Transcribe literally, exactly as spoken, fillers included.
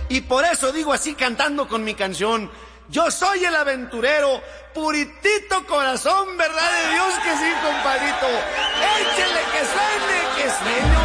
y por eso digo así cantando con mi canción. Yo soy el aventurero, puritito corazón, verdad de Dios que sí, compadrito. Échele que suene, que suene.